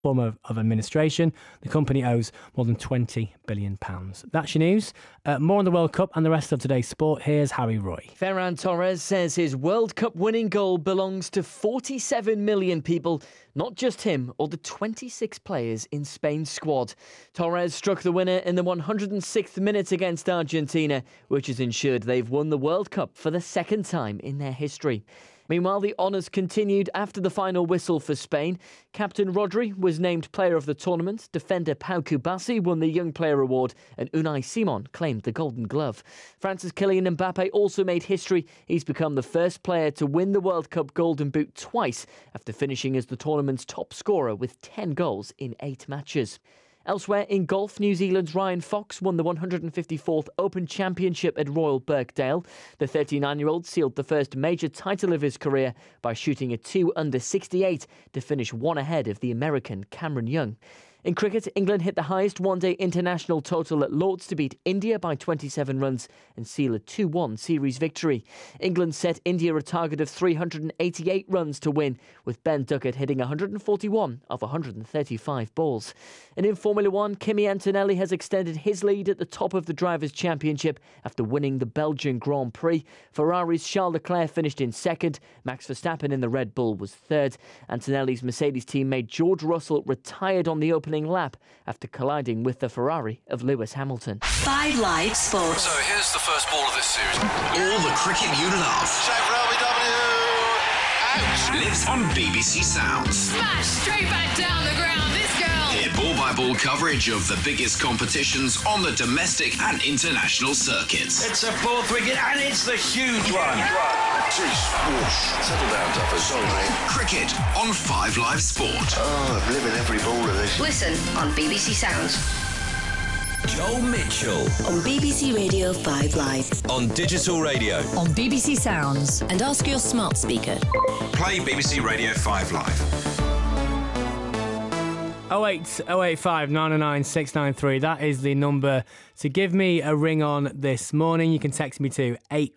form of administration. The company owes more than £20 billion. That's your news. More on the World Cup and the rest of today's sport. Here's Harry Roy. Ferran Torres says his World Cup winning goal belongs to 47 million people, not just him or the 26 players in Spain's squad. Torres struck the winner in the 106th minute against Argentina, which has ensured they've won the World Cup for the second time in their history. Meanwhile, the honours continued after the final whistle for Spain. Captain Rodri was named player of the tournament. Defender Pau Kubasi won the Young Player Award and Unai Simon claimed the Golden Glove. France's Kylian Mbappe also made history. He's become the first player to win the World Cup Golden Boot twice after finishing as the tournament's top scorer with 10 goals in 8 matches. Elsewhere in golf, New Zealand's Ryan Fox won the 154th Open Championship at Royal Birkdale. The 39-year-old sealed the first major title of his career by shooting a 2 under 68 to finish one ahead of the American Cameron Young. In cricket, England hit the highest one-day international total at Lord's to beat India by 27 runs and seal a 2-1 series victory. England set India a target of 388 runs to win, with Ben Duckett hitting 141 of 135 balls. And in Formula One, Kimi Antonelli has extended his lead at the top of the Drivers' Championship after winning the Belgian Grand Prix. Ferrari's Charles Leclerc finished in second. Max Verstappen in the Red Bull was third. Antonelli's Mercedes teammate George Russell retired on the opening lap after colliding with the Ferrari of Lewis Hamilton. 5 Live Sports. So here's the first ball of this series. All the cricket you love. Shave for LBW. Out. Lives on BBC Sounds. Smash straight back down the ground. This girl. Hear ball-by-ball coverage of the biggest competitions on the domestic and international circuits. It's a 4th wicket and it's the huge one. Jeez, whoosh. Settle down, Duffer. Sorry, mate. Cricket on 5 Live Sport. Oh, I'm living every ball of this. Listen on BBC Sounds. Joel Mitchell On BBC Radio 5 Live. On digital radio. On BBC Sounds. And ask your smart speaker. Play BBC Radio 5 Live. 08085 909 693. That is the number to give me a ring on this morning. You can text me to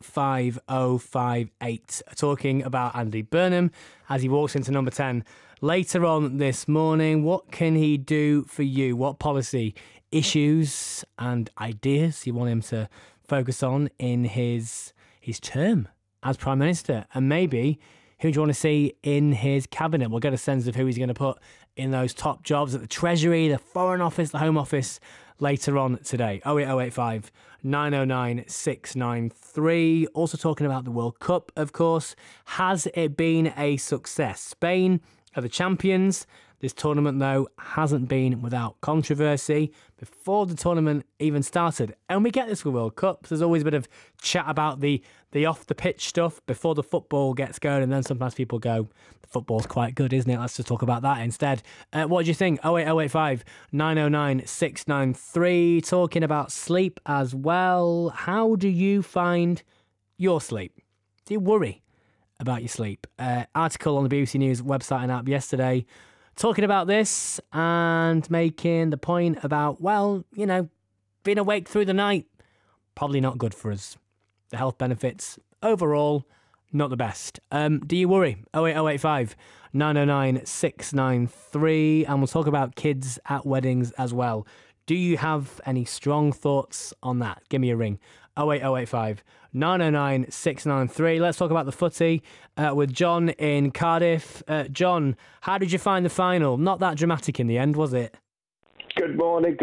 85058. Talking about Andy Burnham as he walks into number 10 later on this morning. What can he do for you? What policy issues and ideas you want him to focus on in his term as Prime Minister? And maybe who do you want to see in his cabinet? We'll get a sense of who he's going to put in those top jobs at the Treasury, the Foreign Office, the Home Office later on today. 08085 909 693. Also talking about the World Cup, of course. Has it been a success? Spain are the champions. This tournament, though, hasn't been without controversy before the tournament even started. And we get this with World Cups. There's always a bit of chat about the off-the-pitch stuff before the football gets going. And then sometimes people go, the football's quite good, isn't it? Let's just talk about that instead. What do you think? 08085 909 693. Talking about sleep as well. How do you find your sleep? Do you worry about your sleep? Article on the BBC News website and app yesterday talking about this and making the point about, well, you know, being awake through the night, probably not good for us. The health benefits, overall, not the best. Do you worry? 08085 909 693. And we'll talk about kids at weddings as well. Do you have any strong thoughts on that? Give me a ring. 08085 909 693. Let's talk about the footy with John in Cardiff. John, how did you find the final? Not that dramatic in the end, was it? Good morning.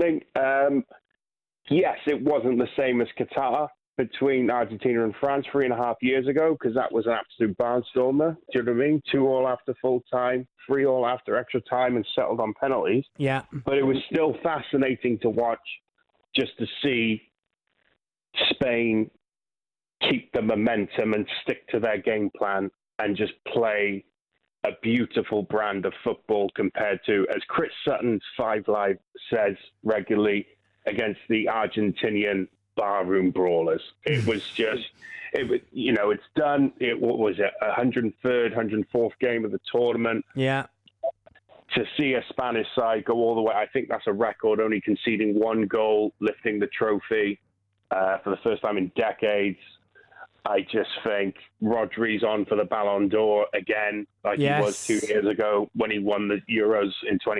Yes, it wasn't the same as Qatar between Argentina and France 3.5 years ago, because that was an absolute barnstormer. Do you know what I mean? 2-2 after full time, 3-3 after extra time, and settled on penalties. Yeah. But it was still fascinating to watch, just to see Spain keep the momentum and stick to their game plan and just play a beautiful brand of football compared to, as Chris Sutton 5 Live says regularly, against the Argentinian barroom brawlers. It was just, it's done. What was it, 103rd, 104th game of the tournament? Yeah. To see a Spanish side go all the way, I think that's a record, only conceding 1 goal, lifting the trophy for the first time in decades. I just think Rodri's on for the Ballon d'Or again, like he was 2 years ago when he won the Euros in